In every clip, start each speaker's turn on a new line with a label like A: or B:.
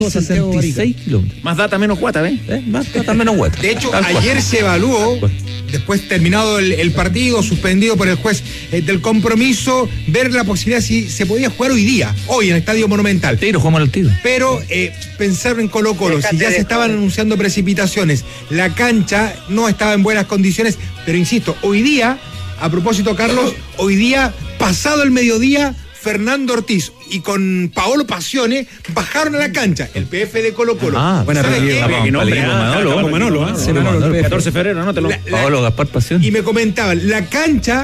A: 66 kilómetros.
B: Más data, menos guata, ¿ves?
A: Más data, menos guata.
C: De hecho, ayer se evaluó, después terminado el partido, suspendido por el juez del compromiso, ver la posibilidad si se podía jugar hoy en el Estadio Monumental.
A: Sí, lo jugamos al tiro.
C: Pero pensaron en Colo-Colo, si ya se estaban anunciando precipitaciones, la cancha no estaba en buenas condiciones, pero insisto, hoy día, a propósito, Carlos, hoy día, pasado el mediodía, Fernando Ortiz y con Paolo Pacione bajaron a la cancha, el PF de Colo-Colo.
B: Buena
C: ¿Sabe qué?
B: Manolo. 14 de febrero, anótelo.
A: Paolo Gaspar Pacione.
C: Y me comentaban, la cancha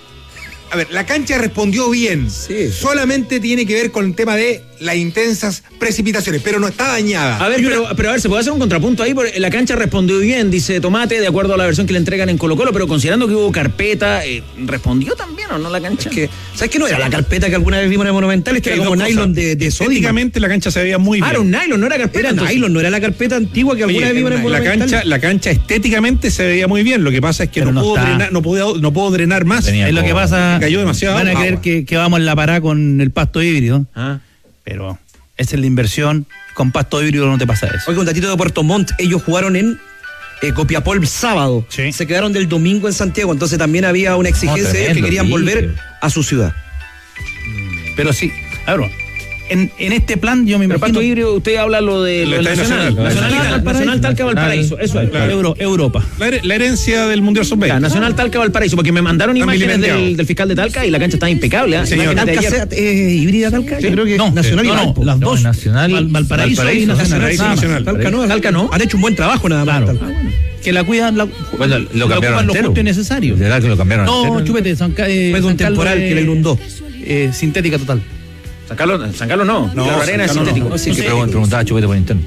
C: respondió bien. Sí. Solamente tiene que ver con el tema de las intensas precipitaciones, pero no está dañada.
B: A ver, pero a ver, ¿se puede hacer un contrapunto ahí? Porque la cancha respondió bien, dice Tomate, de acuerdo a la versión que le entregan en Colo-Colo, pero considerando que hubo carpeta, ¿respondió también o no la cancha?
D: Es que, ¿sabes qué? No era la carpeta que alguna vez vimos en el Monumental, era como nylon de sodio.
E: Estéticamente la cancha se veía muy bien.
B: Era un nylon, no era carpeta.
D: Era nylon, no era la carpeta antigua que alguna vez vimos en el Monumental.
E: La cancha estéticamente se veía muy bien, lo que pasa es que no puedo drenar más.
A: Es lo que pasa,
E: cayó demasiado.
A: Van a creer que vamos en la parada con el pasto híbrido, pero esa es la inversión, con pasto híbrido no te pasa eso.
D: Oiga, un datito de Puerto Montt, ellos jugaron en Copiapó el sábado, se quedaron del domingo en Santiago, entonces también había una exigencia de ellos que querían volver a su ciudad.
A: Pero sí, claro, en este plan yo me imagino...
B: Pero pasto híbrido, usted habla lo de Nacional Talca Valparaíso, eso es.
A: Claro. Europa.
E: La herencia del Mundial Sub-20.
B: Nacional Talca Valparaíso, porque me mandaron imágenes del fiscal de Talca y la cancha está impecable.
D: ¿Talca híbrida Talca?
A: Yo creo que no.
D: Nacional y Valpo.
A: Las dos.
D: Nacional,
A: Valparaíso y Nacional.
D: Talca no. Han hecho un buen trabajo nada más.
A: Claro. Que la cuidan,
E: bueno, lo cambiaron
A: lo justo y necesario.
E: ¿De verdad que lo cambiaron?
A: No, chupete,
D: fue un temporal que le inundó.
A: Sintética total.
B: San Carlos no. La arena es sintético.
A: No. Sí, que preguntaba Chupete por interno.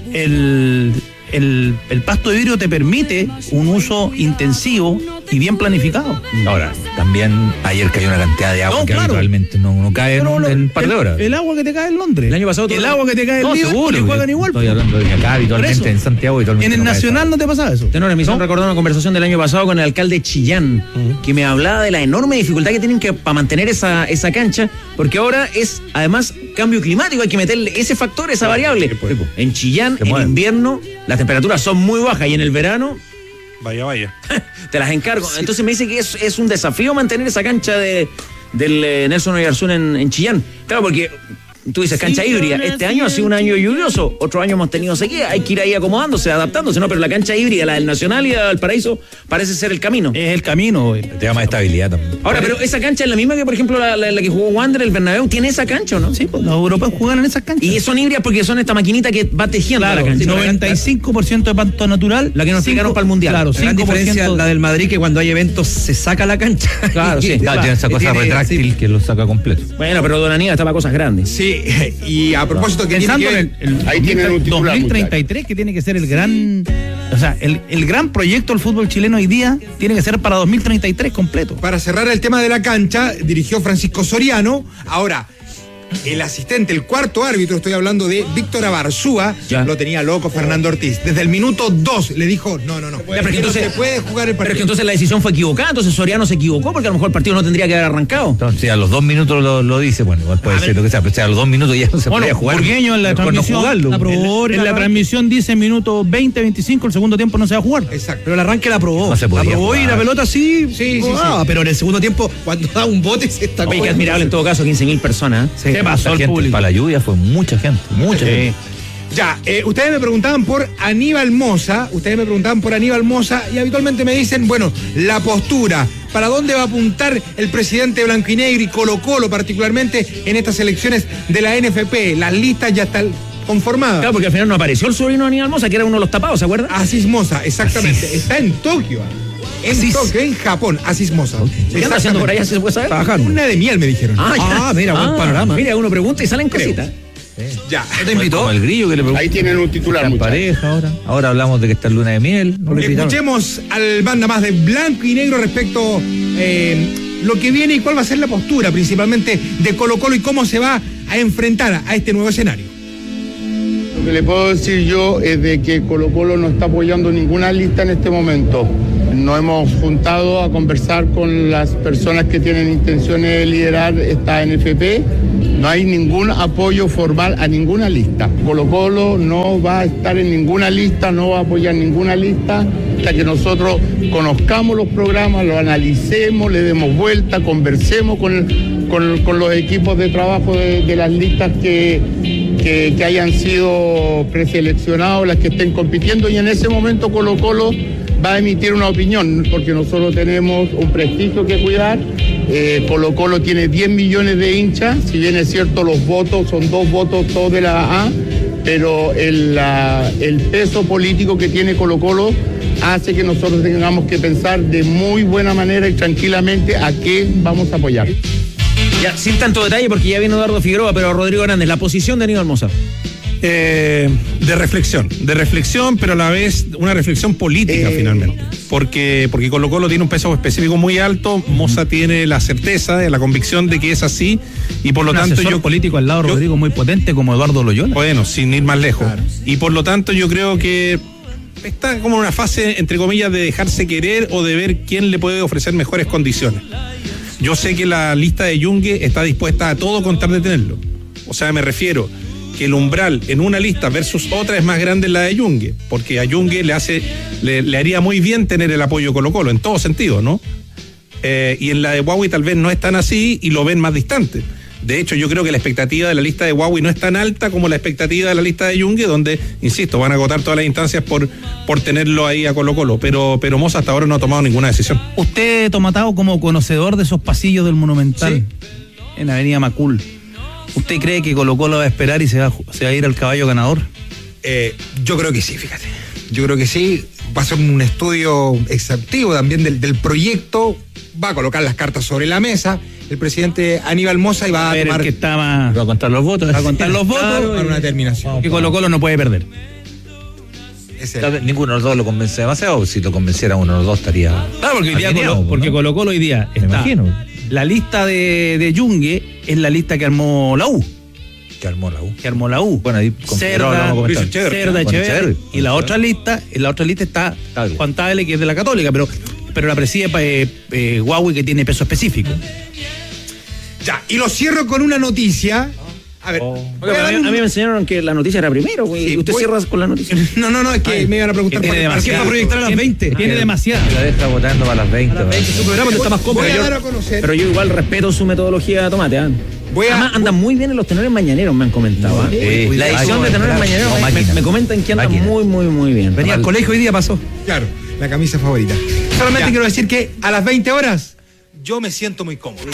A: El pasto de vidrio te permite un uso intensivo y bien planificado.
E: Ahora, también ayer cayó una cantidad de agua que habitualmente no cae en un par de horas.
A: El agua que te cae en Londres.
B: El año pasado
A: el agua que te cae en Liverpool, juegan igual.
E: Estoy hablando de acá habitualmente en Santiago y todo el mundo.
A: En el Nacional no te pasaba eso.
B: Tenor, me hicieron recordar una conversación del año pasado con el alcalde de Chillán, que me hablaba de la enorme dificultad que tienen para mantener esa cancha, porque ahora es, además, cambio climático, hay que meterle ese factor, esa variable. En Chillán, en invierno, las temperaturas son muy bajas y en el verano...
E: Vaya.
B: Te las encargo. Sí. Entonces me dice que es un desafío mantener esa cancha del Nelson Oyarzún en Chillán. Claro, porque tú dices cancha híbrida. Este año ha sido un año lluvioso, otro año hemos tenido sequía. Hay que ir ahí acomodándose, adaptándose, ¿no? Pero la cancha híbrida, la del Nacional y la del Valparaíso, parece ser el camino.
A: Es el camino.
E: Te da más estabilidad también.
B: Ahora, pero esa cancha es la misma que, por ejemplo, la que jugó Wander, el Bernabéu, ¿tiene esa cancha o no?
A: Sí, pues los europeos juegan en esas canchas.
B: Y son híbridas porque son esta maquinita que va tejiendo la cancha.
A: 95% de pasto natural.
B: La que nos explicaron para el Mundial.
D: Claro, gran diferencia la del Madrid, que cuando hay eventos se saca la cancha.
B: Claro, sí.
E: Tiene esa cosa retráctil que lo saca completo.
B: Bueno, pero Don Aníbal está para cosas grandes.
C: Sí, y a propósito que
A: pensando
C: en
A: el 2033, que tiene que ser el gran, o sea, el gran proyecto del fútbol chileno hoy día tiene que ser para 2033 completo.
C: Para cerrar el tema de la cancha, dirigió Francisco Soriano. Ahora, el asistente, el cuarto árbitro, estoy hablando de Víctor Abarzúa, lo tenía loco Fernando Ortiz. Desde el minuto 2 le dijo, no se puede jugar el partido.
B: Pero es que entonces la decisión fue equivocada, entonces Soriano se equivocó, porque a lo mejor el partido no tendría que haber arrancado.
E: Entonces, a los 2 minutos lo dice, bueno, igual puede ser lo que sea, pero a los 2 minutos ya no se podía jugar.
A: Burgueño en la transmisión, en la transmisión dice minuto 20, 25, el segundo tiempo no se va a jugar.
C: Exacto.
D: Pero el arranque la aprobó.
E: No se podía
D: la aprobó
E: jugar.
D: Y la pelota sí. Pero en el segundo tiempo, cuando da un bote, se está...
B: Oye, que admirable en todo caso, 15.000 personas.
A: Sí. ¿Qué pasó al público?
E: Para la lluvia fue mucha gente.
C: Ya, ustedes me preguntaban por Aníbal Mosa, y habitualmente me dicen, bueno, la postura, ¿para dónde va a apuntar el presidente blanquinegro y Colo-Colo particularmente en estas elecciones de la NFP? Las listas ya están conformadas.
B: Claro, porque al final no apareció el sobrino de Aníbal Mosa, que era uno de los tapados, ¿se acuerdan?
C: Asís Mosa, exactamente, está en Tokio. En Japón, Asís Mosa.
B: ¿Qué anda haciendo por allá, se puede saber?
C: Trabajando. Una de miel, me dijeron.
D: Mira, buen panorama.
B: Mira, uno pregunta y salen cositas.
C: Ya.
D: ¿Te invitó?
E: Como el Grillo que le preguntó.
F: Ahí tienen un titular,
E: en pareja ahora hablamos de que está en luna de miel.
C: Escuchemos al banda más de blanco y negro respecto lo que viene y cuál va a ser la postura principalmente de Colo-Colo y cómo se va a enfrentar a este nuevo escenario.
F: Lo que le puedo decir yo es de que Colo-Colo no está apoyando ninguna lista en este momento. Nos hemos juntado a conversar con las personas que tienen intenciones de liderar esta NFP. No hay ningún apoyo formal a ninguna lista. Colo-Colo no va a estar en ninguna lista, no va a apoyar ninguna lista hasta que nosotros conozcamos los programas, los analicemos, le demos vuelta, conversemos con los equipos de trabajo de las listas que hayan sido preseleccionados, las que estén compitiendo, y en ese momento Colo-Colo va a emitir una opinión, porque nosotros tenemos un prestigio que cuidar. Colo-Colo tiene 10 millones de hinchas, si bien es cierto los votos son 2 votos todos de la A, pero el peso político que tiene Colo-Colo hace que nosotros tengamos que pensar de muy buena manera y tranquilamente a qué vamos a apoyar.
B: Ya, sin tanto detalle, porque ya vino Eduardo Figueroa, pero Rodrigo Hernández, la posición de Aníbal Mosa.
G: De reflexión, pero a la vez una reflexión política finalmente, porque Colo-Colo tiene un peso específico muy alto. Mosa tiene la certeza, la convicción de que es así, y por lo tanto
A: yo político al lado de Rodrigo muy potente como Eduardo Loyola.
G: Bueno, sin ir más lejos, claro. Y por lo tanto yo creo que está como en una fase, entre comillas, de dejarse querer o de ver quién le puede ofrecer mejores condiciones. Yo sé que la lista de Yungue está dispuesta a todo con tal de tenerlo. O sea, me refiero que el umbral en una lista versus otra es más grande en la de Yungue, porque a Yungue le haría muy bien tener el apoyo Colo-Colo, en todo sentido, ¿no? Y en la de Huawei tal vez no es tan así y lo ven más distante. De hecho, yo creo que la expectativa de la lista de Huawei no es tan alta como la expectativa de la lista de Yungue, donde, insisto, van a agotar todas las instancias por tenerlo ahí a Colo-Colo, pero Mosa hasta ahora no ha tomado ninguna decisión.
A: Usted, Tomatao, como conocedor de esos pasillos del Monumental, sí, en Avenida Macul, ¿usted cree que Colo-Colo va a esperar y se va a ir al caballo ganador?
C: Yo creo que sí, fíjate. Yo creo que sí. Va a ser un estudio exhaustivo también del proyecto. Va a colocar las cartas sobre la mesa el presidente Aníbal Mosa y va a tomar...
A: va a contar los votos. Va a contar los votos.
C: Claro, para una determinación.
A: Que Colo-Colo no puede perder.
E: Ninguno de los dos lo convence demasiado. Si lo convenciera uno de los dos estaría...
A: Claro, porque Colo-Colo hoy día está... Me imagino. La lista de Yungue es la lista que armó la U.
E: Que armó la U.
A: Bueno, ahí Cerda, Echeverri. Y la otra lista está Juan Tagle, que es de la Católica, pero la preside Huawei, que tiene peso específico.
C: Ya, y lo cierro con una noticia. A ver.
B: A mí me enseñaron que la noticia era primero, güey. Sí, ¿usted cierra con la noticia?
C: No, es que me iban a preguntar
A: por qué para proyectar a las 20. Tiene demasiado.
E: La deja votando para las 20.
B: Su programa está más cómodo. Pero yo igual respeto su metodología, Tomate. Además, andan muy bien en los tenores mañaneros, me han comentado. La edición de tenores mañaneros me comentan que andan muy bien.
C: Venía al colegio hoy día, pasó. Claro, la camisa favorita. Solamente quiero decir que a las 20 horas yo me siento muy cómodo.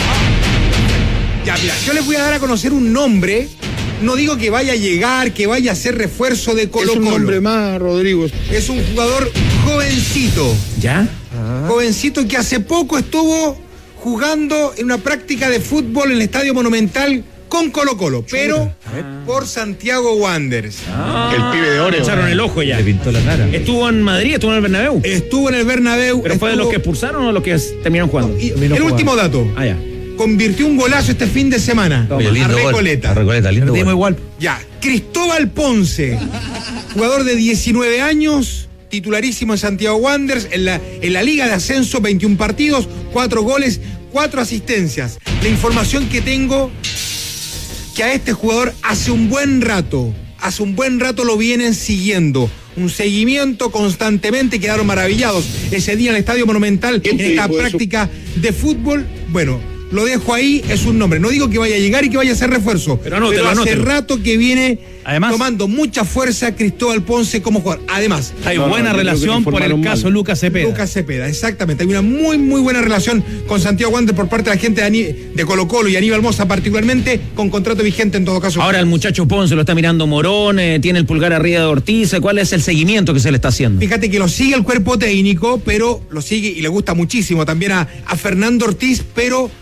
C: Ya, mira, yo les voy a dar a conocer un nombre. No digo que vaya a llegar, que vaya a ser refuerzo de Colo-Colo.
F: Es un nombre más, Rodrigo.
C: Es un jugador jovencito.
B: ¿Ya?
C: Jovencito que hace poco estuvo jugando en una práctica de fútbol en el Estadio Monumental con Colo-Colo, pero por Santiago Wanderers.
F: El pibe de oro.
B: Echaron el ojo ya.
E: Le pintó la cara.
B: ¿Estuvo en Madrid? ¿Estuvo en el Bernabéu?
C: Estuvo en el Bernabéu.
B: ¿Pero fue de los que expulsaron o de los que terminaron jugando?
C: El último dato.
B: Ya.
C: Convirtió un golazo este fin de semana.
E: A Recoleta.
C: Lindo igual. Ya, Cristóbal Ponce, jugador de 19 años, titularísimo en Santiago Wanderers, en la Liga de Ascenso, 21 partidos, 4 goles, 4 asistencias. La información que tengo, que a este jugador hace un buen rato lo vienen siguiendo. Un seguimiento constantemente, quedaron maravillados ese día en el Estadio Monumental en esta práctica de fútbol. Bueno, lo dejo ahí, es un nombre. No digo que vaya a llegar y que vaya a ser refuerzo, pero hace rato que viene tomando mucha fuerza Cristóbal Ponce como jugador. Además,
A: hay buena relación por el caso Lucas Cepeda.
C: Lucas Cepeda, exactamente. Hay una muy buena relación con Santiago Wanderers por parte de la gente de Colo-Colo y Aníbal Mosa particularmente, con contrato vigente en todo caso.
B: Ahora el muchacho Ponce lo está mirando Morón, tiene el pulgar arriba de Ortiz. ¿Cuál es el seguimiento que se le está haciendo?
C: Fíjate que lo sigue el cuerpo técnico, pero lo sigue y le gusta muchísimo también a Fernando Ortiz, pero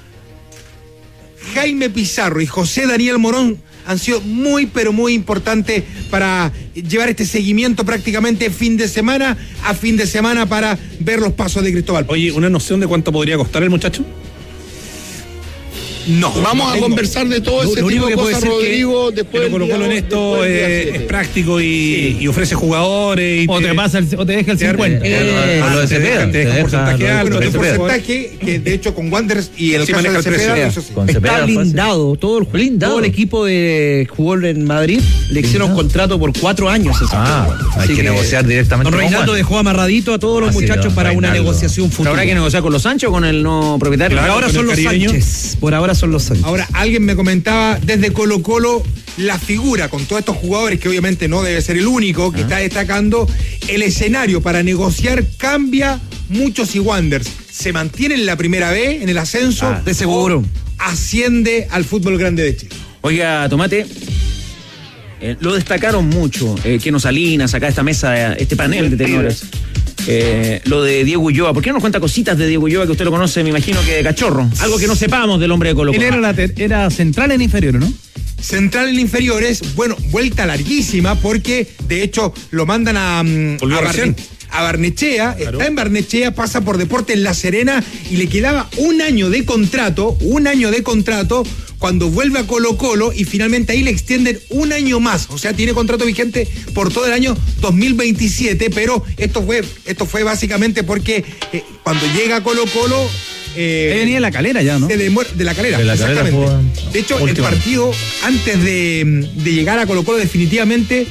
C: Jaime Pizarro y José Daniel Morón han sido muy importantes para llevar este seguimiento prácticamente fin de semana a fin de semana para ver los pasos de Cristóbal.
G: Oye, ¿una noción de cuánto podría costar el muchacho?
F: No. Vamos a conversar de todo ese tipo de cosas, Rodrigo.
G: Después Colo-Colo en esto es práctico y ofrece jugadores.
A: O te deja el 50.
E: Lo de Cepeda.
C: Te deja porcentaje alto. Un porcentaje que de hecho con Wanderers y el caso de Cepeda, eso sí.
D: Está blindado. Todo el equipo jugó en Madrid. Le hicieron contrato por 4 años.
E: Hay que negociar directamente.
D: Don Reinaldo dejó amarradito a todos los muchachos para una negociación futura.
B: ¿Habrá que negociar con los Sánchez o con el no propietario?
D: Por ahora son los Sánchez. Por ahora son los Sánchez.
C: Ahora, alguien me comentaba desde Colo-Colo la figura con todos estos jugadores, que obviamente no debe ser el único que está destacando, el escenario para negociar cambia mucho si Wanderers se mantiene en la primera B, en el ascenso,
D: de seguro
C: asciende al fútbol grande de Chile.
B: Oiga, Tomate, lo destacaron mucho, Keno Salinas, acá esta mesa, este panel de tenores. Lo de Diego Ulloa. ¿Por qué no nos cuenta cositas de Diego Ulloa, que usted lo conoce, me imagino que de cachorro? Algo que no sepamos del hombre de Colo-Colo.
A: Él era central en inferiores, ¿no?
C: Central en inferiores, bueno, vuelta larguísima, porque de hecho lo mandan a Barnechea, claro. Está en Barnechea, pasa por Deportes La Serena y le quedaba un año de contrato, cuando vuelve a Colo-Colo y finalmente ahí le extienden un año más, o sea, tiene contrato vigente por todo el año 2027, pero esto fue básicamente porque cuando llega a Colo-Colo...
A: venía de La Calera ya, ¿no?
C: De La Calera, exactamente. De hecho, el partido, antes de llegar a Colo-Colo, definitivamente...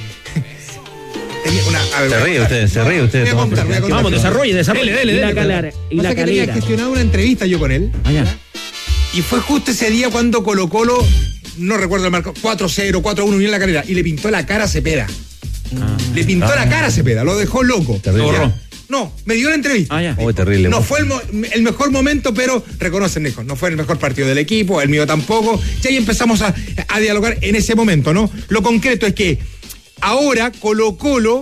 E: Se ríe usted.
B: Vamos, desarrolle.
C: Dele. La Calera. Tenía gestionado una entrevista yo con él. Y fue justo ese día cuando Colo-Colo, no recuerdo el marco, 4-0, 4-1 unió en La Calera, y le pintó la cara a Cepeda. Le pintó la cara a Cepeda, lo dejó loco.
E: Lo borró.
C: No, me dio la entrevista.
E: Terrible.
C: No fue el mejor momento, pero reconocen, hijo, no fue el mejor partido del equipo, el mío tampoco. Y ahí empezamos a dialogar en ese momento, ¿no? Lo concreto es que ahora Colo-Colo,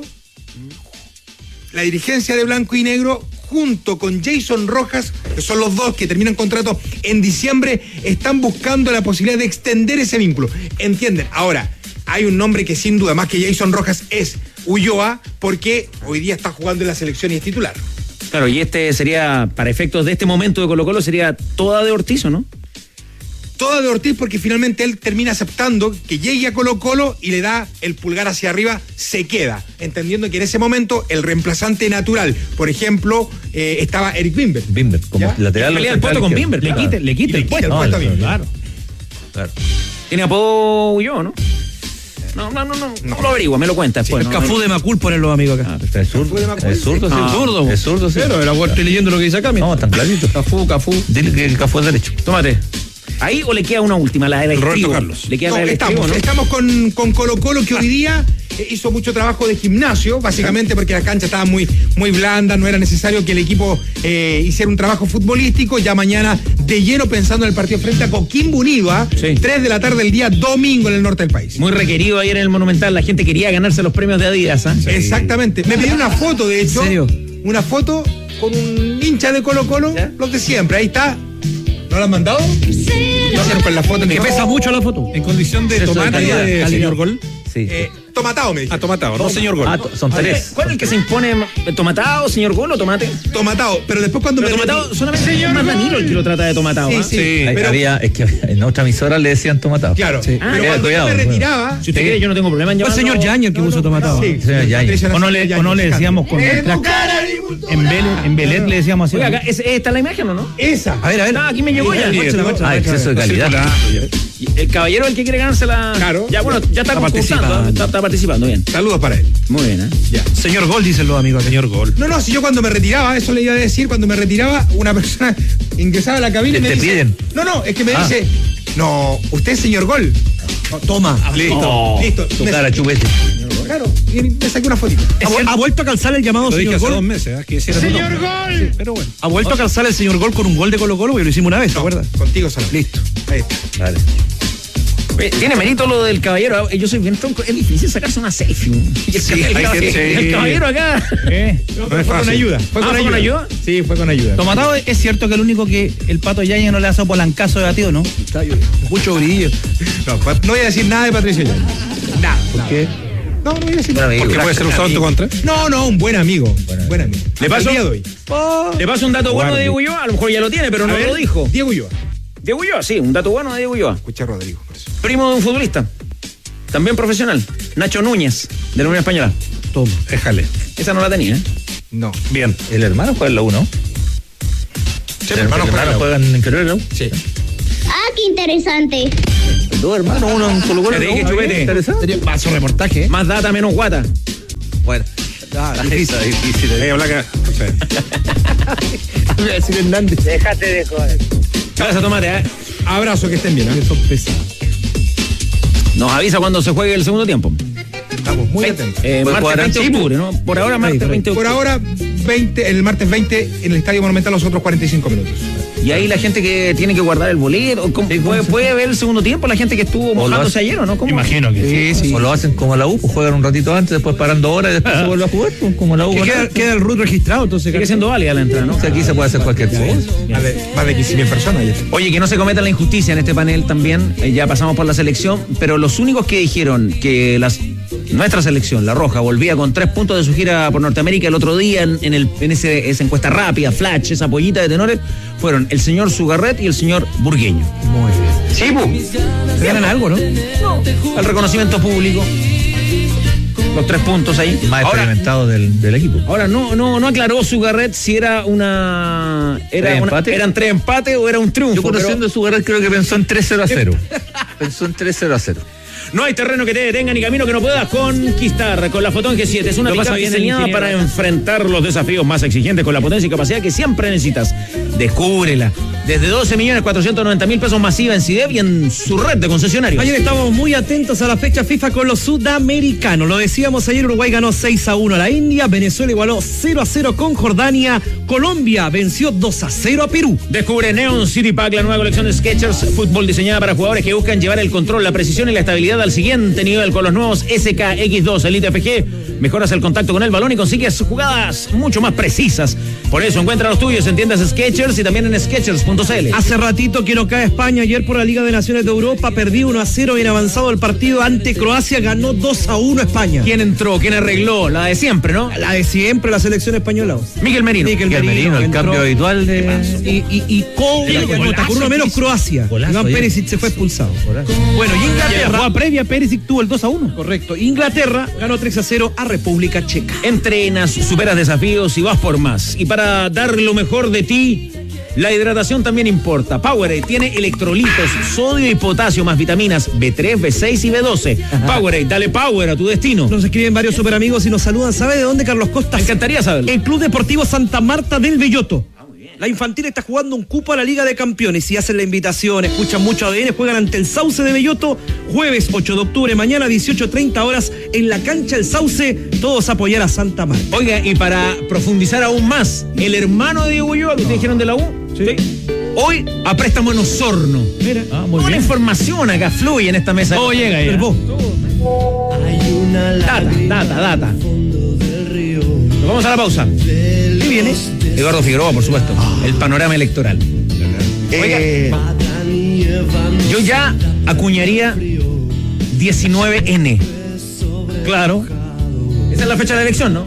C: la dirigencia de Blanco y Negro, junto con Jason Rojas, que son los dos que terminan contrato en diciembre, están buscando la posibilidad de extender ese vínculo. ¿Entienden? Ahora, hay un nombre que sin duda, más que Jason Rojas, es Ulloa, porque hoy día está jugando en la selección y es titular.
B: Claro, y este sería, para efectos de este momento de Colo-Colo, sería toda de Ortiz, ¿o no?
C: Toda de Ortiz, porque finalmente él termina aceptando que llegue a Colo-Colo y le da el pulgar hacia arriba, se queda, entendiendo que en ese momento el reemplazante natural, por ejemplo, estaba Eric Wimber.
E: Wimber, como lateral.
B: Le el puesto con Wimber,
A: le quita el puesto.
C: Claro.
B: Tiene apodo Ulloa, ¿no? No lo averigua, me lo cuenta después.
D: El Cafú de Macul, ponen los amigos acá.
E: Es zurdo, sí. Es zurdo, sí.
D: Pero ahora estoy leyendo lo que dice acá.
E: No, tan clarito.
D: Cafú.
E: Dile que el Cafú es derecho.
B: Tómate. ¿Ahí o le queda una última, la de
G: Roberto Carlos?
B: Le queda
C: estamos con Colo-Colo, que hoy día hizo mucho trabajo de gimnasio, básicamente porque la cancha estaba muy blanda, no era necesario que el equipo hiciera un trabajo futbolístico. Ya mañana de lleno pensando en el partido frente a Coquimbo Unido, 3 de la tarde del día domingo en el norte del país.
B: Muy requerido ayer en el Monumental, la gente quería ganarse los premios de Adidas.
C: Sí. Exactamente, me pidió una foto, de hecho.
D: ¿En serio?
C: Una foto con un hincha de Colo-Colo, los de siempre, ahí está. ¿No la han mandado? No, con la foto
D: que pesa mucho la foto.
G: En condición de tomate de señor Gol.
E: Sí.
C: Tomatado, me dije.
G: Tomatado, no señor Gol.
E: Son 3.
B: ¿Cuál es el que se impone? ¿Tomatado, señor Gol o tomate?
C: Tomatado, pero después cuando
B: pero tomatado, solamente es más Danilo el que lo trata de tomatado.
C: Sí.
E: Pero es que en otra emisora le decían tomatado.
C: Claro.
D: Sí.
C: Pero cuando yo me retiraba...
B: Si usted quiere, yo no tengo problema en
D: llamarlo. Fue el señor Yañez el que puso tomatado.
C: Sí,
E: señor Yañez.
A: O no le decíamos con en Belet le decíamos así.
B: Oiga, ¿esta es la imagen o no?
C: Esa.
D: A ver.
B: Aquí me llegó ya.
E: Exceso de calidad.
B: El caballero es el que quiere ganársela.
C: Claro.
B: Ya, bueno, ya está concursando. Está participando, bien.
C: Saludos para él.
B: Muy bien,
C: Ya.
D: Señor Gol, dicen los amigos.
G: Señor Gol.
C: No, si yo cuando me retiraba, eso le iba a decir, cuando me retiraba, una persona ingresaba a la cabina y me dice... ¿Te piden? No, es que me dice... No, usted es señor Gol.
D: Toma.
C: Listo.
E: Tu cara, chupete.
C: Claro, y me saqué una fotito.
D: ¿Ha vuelto a calzar el llamado
G: lo
D: señor
G: dije hace
D: Gol?
G: 2 meses, que
C: ¡Señor Gol!
G: Sí, pero bueno.
D: ¿Ha vuelto a calzar el señor Gol con un gol de Colo-Colo? Porque lo hicimos una vez, ¿te acuerdas?
C: Contigo, Salón.
D: Listo.
C: Ahí está.
E: Dale.
B: Tiene mérito lo del caballero. Yo soy bien tronco. Es difícil sacarse una selfie. El caballero acá.
C: Fue con ayuda. ¿Fue con ayuda? Sí, fue con ayuda.
A: Tomatado, es cierto que el único que el Pato Yañez no le hace polancazo de batido, ¿no?
D: Mucho brillo.
C: No voy a decir nada de Patricio Yañez. Nada.
D: ¿Por qué?
C: No voy a decir nada.
G: ¿Por qué puede ser usado en tu contra?
C: No, un buen amigo. Buen amigo.
B: Le paso un dato bueno de Diego Ulloa. A lo mejor ya lo tiene, pero no lo dijo.
C: Diego Ulloa.
B: Diego Ulloa, sí, un dato bueno de Diego Ulloa.
C: Escucha a Rodrigo, por eso.
B: Primo de un futbolista, también profesional, Nacho Núñez, de la Unión Española.
G: Toma, déjale.
B: Esa no la tenía, ¿eh?
C: No.
G: Bien.
E: El hermano juega en la U, ¿no?
C: Sí, el hermano
E: juega en inferior, ¿no?
C: Sí.
H: Ah, qué interesante.
E: Dos hermanos, uno en Colo Colo.
B: Interesante.
D: Más su reportaje.
B: Más data, menos guata.
D: Bueno.
E: Difícil.
G: Blanca.
D: Voy a decir Hernández.
I: Déjate de joder.
B: Cabeza, tomate,
C: Abrazo, que estén bien.
D: Son pesados.
B: Nos avisa cuando se juegue el segundo tiempo.
C: Estamos muy atentos.
B: Martes 20 de octubre, ¿no? Por ahora, martes 20 de octubre.
C: Por ahora, el martes 20 en el Estadio Monumental, los otros 45 minutos.
B: Y ahí la gente que tiene que guardar el boleto, ¿puede ver el segundo tiempo? La gente que estuvo mojándose ayer, ¿o no? ¿Cómo?
G: Imagino que
E: sí. O lo hacen como la U, pues juegan un ratito antes, después paran 2 horas y después se vuelve a jugar, pues, como la U.
D: Queda el RUT registrado, entonces.
B: Sigue siendo válida la entrada, ¿no?
E: Si aquí se puede hacer cualquier cosa.
C: Más de 15.000 personas ayer.
B: Oye, que no se cometa la injusticia en este panel también. Ya pasamos por la selección, pero los únicos que dijeron que nuestra selección, la Roja, volvía con 3 puntos de su gira por Norteamérica el otro día en esa encuesta rápida, flash, esa pollita de tenores, fueron el señor Sugarret y el señor Burgueño.
D: Muy bien.
B: Sí, pues.
D: Ganan algo, ¿no?
B: El reconocimiento público. Los 3 puntos ahí.
E: Más experimentado del equipo.
B: Ahora, no aclaró Sugarret si era
E: empate.
B: ¿Eran 3 empates o era un triunfo?
E: Yo conociendo a Sugarret creo que pensó en 3-0-0. Pensó en 3-0-0.
B: No hay terreno que te detenga ni camino que no puedas conquistar con la Fotón G7. Es una pick-up diseñada para enfrentar los desafíos más exigentes con la potencia y capacidad que siempre necesitas. Descúbrela. Desde 12.490.000 pesos masiva en CIDEP y en su red de concesionarios.
D: Ayer estábamos muy atentos a la fecha FIFA con los sudamericanos. Lo decíamos ayer, Uruguay ganó 6-1 a la India, Venezuela igualó 0-0 con Jordania, Colombia venció 2-0 a Perú.
B: Descubre Neon City Pack, la nueva colección de Skechers Fútbol diseñada para jugadores que buscan llevar el control, la precisión y la estabilidad al siguiente nivel con los nuevos SK-X2 Elite FG. Mejoras el contacto con el balón y consigues jugadas mucho más precisas. Por eso encuentra los tuyos en tiendas Skechers y también en Skechers.cl.
D: Hace ratito que no cae España. Ayer por la Liga de Naciones de Europa perdió 1-0, bien avanzado el partido ante Croacia, ganó 2-1 España.
B: ¿Quién entró? ¿Quién arregló? La de siempre, ¿no?
D: La de siempre, la selección española.
B: Miguel Merino,
E: el cambio habitual de...
D: Y con uno menos Croacia. Iván Perisic se fue expulsado.
A: Bueno, y Inglaterra, la previa Perisic tuvo el 2-1.
D: Correcto. Inglaterra ganó 3-0 a República Checa.
B: Entrenas, superas desafíos y vas por más. Y para dar lo mejor de ti, la hidratación también importa. Powerade tiene electrolitos, sodio y potasio más vitaminas B3, B6 y B12. Powerade, dale power a tu destino.
D: Nos escriben varios super amigos y nos saludan. ¿Sabe de dónde, Carlos Costa?
B: Me encantaría saberlo.
D: El Club Deportivo Santa Marta del Belloto. La infantil está jugando un cupo a la Liga de Campeones y hacen la invitación, escuchan mucho ADN, juegan ante el Sauce de Belloto, jueves 8 de octubre, mañana 18:30 horas en la cancha El Sauce, todos a apoyar a Santa Marta.
B: Oiga, y para profundizar aún más, el hermano de Diego Ulloa, que ustedes dijeron de la U, sí. Hoy a préstamo en Osorno. Mira, muy bien. Información acá fluye en esta mesa.
A: Todo llega ya.
B: Data. Nos vamos a la pausa. ¿Qué viene? Eduardo Figueroa, por supuesto. El panorama electoral. Oiga, yo ya acuñaría 19N. Claro. Esa es la fecha de la elección, ¿no?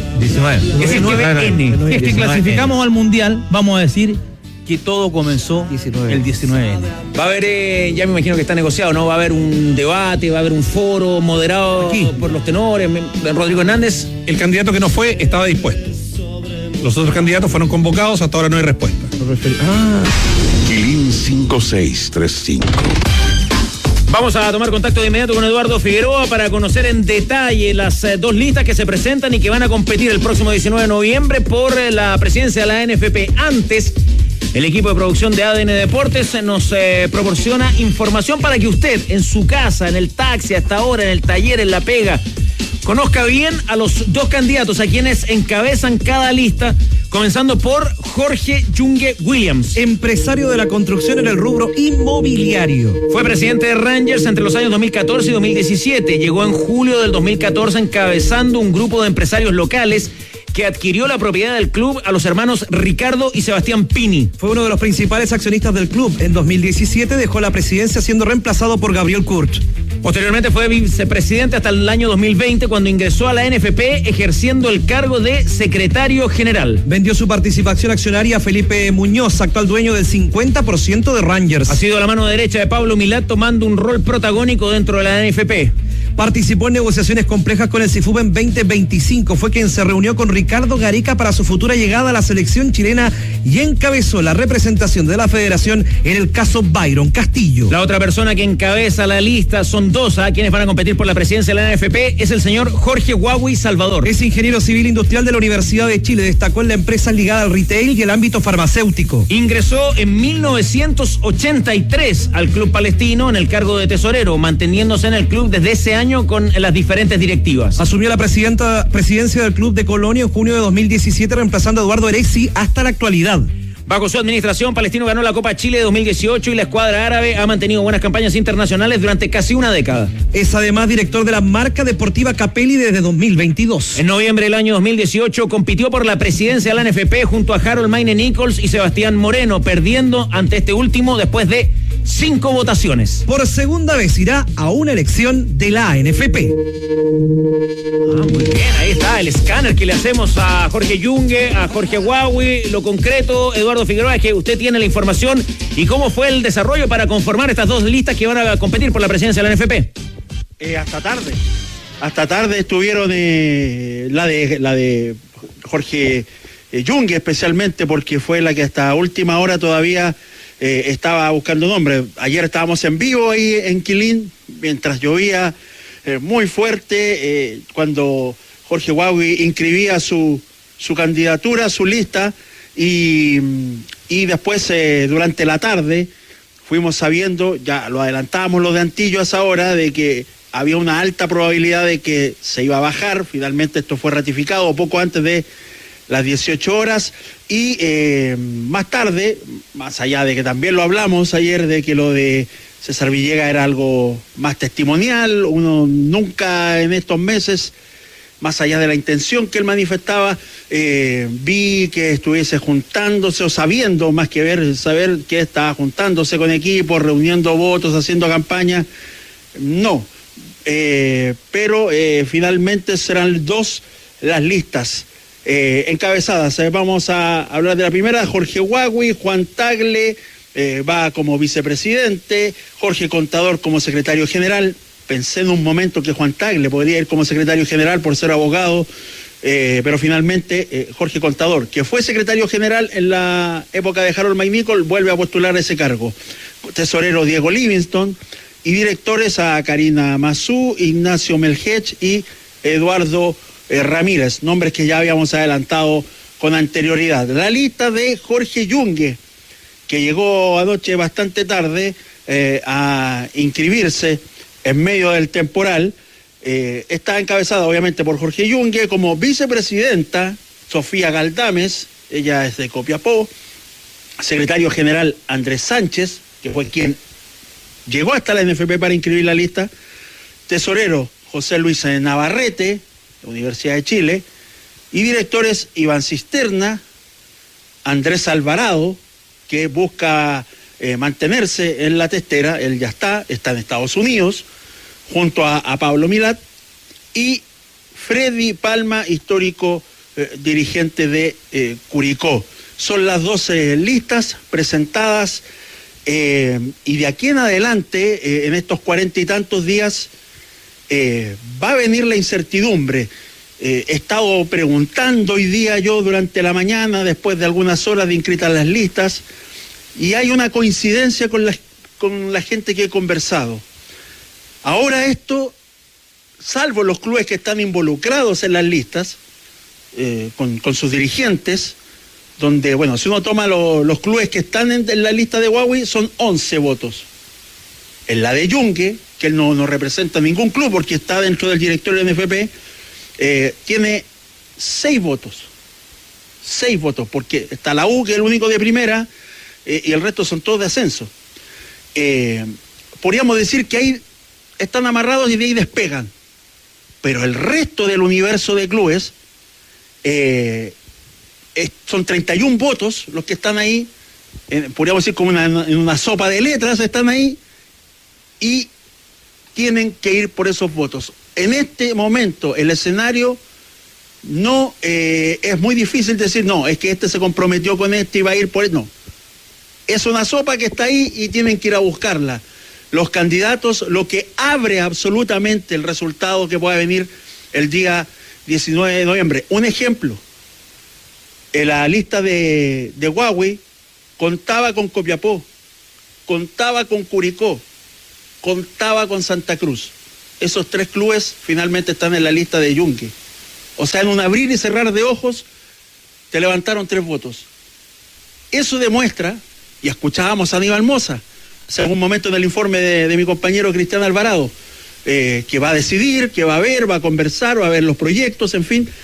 A: 19N. Es que clasificamos al Mundial, vamos a decir que todo comenzó el 19N.
B: Va a haber, ya me imagino que está negociado, ¿no? Va a haber un debate, va a haber un foro moderado aquí por los tenores. Rodrigo Hernández.
G: El candidato que no fue estaba dispuesto. Los otros candidatos fueron convocados, hasta ahora no hay respuesta.
J: Quilín 5635.
B: Vamos a tomar contacto de inmediato con Eduardo Figueroa para conocer en detalle las 2 listas que se presentan y que van a competir el próximo 19 de noviembre por la presidencia de la NFP. Antes, el equipo de producción de ADN Deportes nos proporciona información para que usted en su casa, en el taxi, hasta ahora, en el taller, en la pega, conozca bien a los 2 candidatos, a quienes encabezan cada lista, comenzando por Jorge Yungue Williams.
D: Empresario de la construcción en el rubro inmobiliario.
B: Fue presidente de Rangers entre los años 2014 y 2017. Llegó en julio del 2014 encabezando un grupo de empresarios locales que adquirió la propiedad del club a los hermanos Ricardo y Sebastián Pini.
D: Fue uno de los principales accionistas del club. En 2017 dejó la presidencia siendo reemplazado por Gabriel Kurt.
B: Posteriormente fue vicepresidente hasta el año 2020, cuando ingresó a la NFP ejerciendo el cargo de secretario general.
D: Vendió su participación accionaria a Felipe Muñoz, actual dueño del 50% de Rangers.
B: Ha sido la mano derecha de Pablo Milat, tomando un rol protagónico dentro de la NFP.
D: Participó en negociaciones complejas con el CIFUB 2025. Fue quien se reunió con Ricardo Gareca para su futura llegada a la selección chilena y encabezó la representación de la federación en el caso Byron Castillo.
B: La otra persona que encabeza la lista, son dos quienes van a competir por la presidencia de la NFP, es el señor Jorge Huawei Salvador.
D: Es ingeniero civil industrial de la Universidad de Chile. Destacó en la empresa ligada al retail y el ámbito farmacéutico.
B: Ingresó en 1983 al Club Palestino en el cargo de tesorero, manteniéndose en el club desde ese año con las diferentes directivas.
D: Asumió la presidencia del Club de Colonia en junio de 2017, reemplazando a Eduardo Erexi hasta la actualidad.
B: Bajo su administración, Palestino ganó la Copa Chile de 2018 y la escuadra árabe ha mantenido buenas campañas internacionales durante casi una década.
D: Es además director de la marca deportiva Capelli desde 2022.
B: En noviembre del año 2018 compitió por la presidencia de la NFP junto a Harold Maine Nichols y Sebastián Moreno, perdiendo ante este último después de 5 votaciones.
D: Por segunda vez irá a una elección de la ANFP.
B: Muy bien, ahí está el escáner que le hacemos a Jorge Yungue, a Jorge Huawei. Lo concreto, Eduardo Figueroa, es que usted tiene la información y cómo fue el desarrollo para conformar estas dos listas que van a competir por la presidencia de la NFP.
I: Hasta tarde estuvieron la de Jorge Yungue, especialmente porque fue la que hasta última hora todavía estaba buscando nombre. Ayer estábamos en vivo ahí en Quilín, mientras llovía muy fuerte, cuando Jorge Huawei inscribía su candidatura, su lista, y después durante la tarde fuimos sabiendo, ya lo adelantábamos los de Antillo a esa hora, de que había una alta probabilidad de que se iba a bajar. Finalmente esto fue ratificado poco antes de las 18 horas, y más tarde, más allá de que también lo hablamos ayer, de que lo de César Villegas era algo más testimonial, uno nunca en estos meses, más allá de la intención que él manifestaba, vi que estuviese juntándose, o sabiendo, más que saber que estaba juntándose con equipos, reuniendo votos, haciendo campaña, no, pero finalmente serán dos las listas encabezadas. Vamos a hablar de la primera. Jorge Huawei, Juan Tagle va como vicepresidente, Jorge Contador como secretario general. Pensé en un momento que Juan Tagle podría ir como secretario general por ser abogado, pero finalmente Jorge Contador, que fue secretario general en la época de Harold May Nichols, vuelve a postular ese cargo. Tesorero Diego Livingston, y directores a Karina Mazú, Ignacio Melchech y Eduardo Ramírez, nombres que ya habíamos adelantado con anterioridad. La lista de Jorge Yungue, que llegó anoche bastante tarde a inscribirse en medio del temporal, está encabezada obviamente por Jorge Yungue. Como vicepresidenta, Sofía Galdames, ella es de Copiapó. Secretario general, Andrés Sánchez, que fue quien llegó hasta la NFP para inscribir la lista. Tesorero, José Luis Navarrete, de Universidad de Chile. Y directores, Iván Cisterna, Andrés Alvarado, que busca mantenerse en la testera, él ya está en Estados Unidos, junto a Pablo Milat, y Freddy Palma, histórico dirigente de Curicó. Son las 12 listas presentadas, y de aquí en adelante, en estos 40 y tantos días, va a venir la incertidumbre. He estado preguntando hoy día yo durante la mañana, después de algunas horas de inscritas las listas, y hay una coincidencia con la gente que he conversado. Ahora esto, salvo los clubes que están involucrados en las listas, con sus dirigentes, donde, bueno, si uno toma los clubes que están en la lista de Huawei, son 11 votos. En la de Yungue, que él no representa ningún club porque está dentro del directorio de NFP, tiene 6 votos. 6 votos, porque está la U, que es el único de primera, y el resto son todos de ascenso. Podríamos decir que ahí están amarrados y de ahí despegan. Pero el resto del universo de clubes son 31 votos los que están ahí, podríamos decir como en una sopa de letras están ahí, y tienen que ir por esos votos. En este momento el escenario no es muy difícil decir, no, es que este se comprometió con este y va a ir por él. No, es una sopa que está ahí y tienen que ir a buscarla. Los candidatos, lo que abre absolutamente el resultado que pueda venir el día 19 de noviembre. Un ejemplo, en la lista de Huawei contaba con Copiapó, contaba con Curicó, contaba con Santa Cruz. Esos 3 clubes finalmente están en la lista de Yungue. O sea, en un abrir y cerrar de ojos, te levantaron 3 votos. Eso demuestra, y escuchábamos a Aníbal Mosa, hace algún momento en el informe de mi compañero Cristian Alvarado, que va a decidir, que va a ver, va a conversar, va a ver los proyectos, en fin.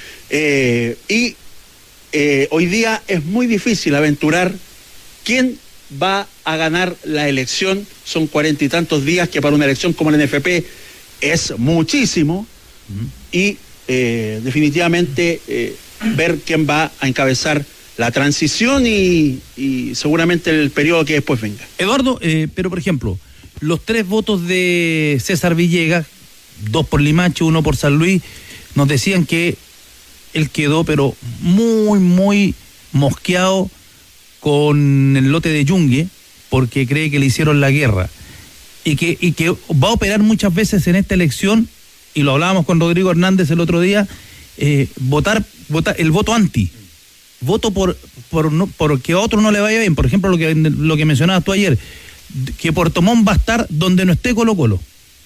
I: Hoy día es muy difícil aventurar quién va a ganar la elección. Son 40 y tantos días, que para una elección como la NFP es muchísimo. Y definitivamente ver quién va a encabezar la transición y seguramente el periodo que después venga.
A: Eduardo, pero por ejemplo, los 3 votos de César Villegas, 2 por Limache, 1 por San Luis, nos decían que él quedó pero muy mosqueado con el lote de Yungue, porque cree que le hicieron la guerra y que va a operar muchas veces en esta elección, y lo hablábamos con Rodrigo Hernández el otro día, votar el voto anti, voto por que a otro no le vaya bien. Por ejemplo, lo que mencionabas tú ayer, que Puerto Montt va a estar donde no esté Colo-Colo.